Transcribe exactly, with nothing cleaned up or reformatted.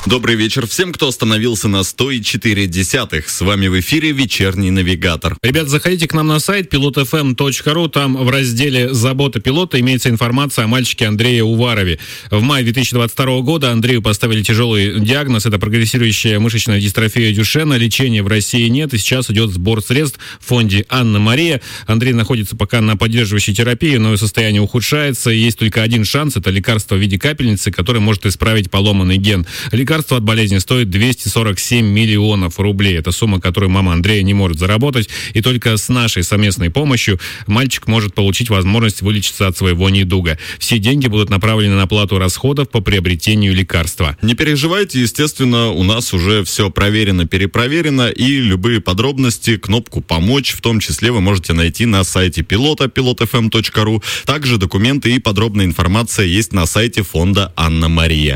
Добрый вечер всем, кто остановился на сто четыре десятых. С вами в эфире «Вечерний навигатор». Ребят, заходите к нам на сайт пилот эф эм точка ру. Там в разделе «Забота пилота» имеется информация о мальчике Андрее Уварове. В мае две тысячи двадцать второго года Андрею поставили тяжелый диагноз. Это прогрессирующая мышечная дистрофия Дюшена. Лечения в России нет. И сейчас идет сбор средств в фонде «Анна Мария». Андрей находится пока на поддерживающей терапии, но его состояние ухудшается. И есть только один шанс. Это лекарство в виде капельницы, которое может исправить поломанный ген. Лекарство от болезни стоит двести сорок семь миллионов рублей. Это сумма, которую мама Андрея не может заработать. И только с нашей совместной помощью мальчик может получить возможность вылечиться от своего недуга. Все деньги будут направлены на оплату расходов по приобретению лекарства. Не переживайте, естественно, у нас уже все проверено, перепроверено, и любые подробности, кнопку «Помочь», в том числе вы можете найти на сайте пилота, пилот эф эм точка ру. Также документы и подробная информация есть на сайте фонда «Анна Мария».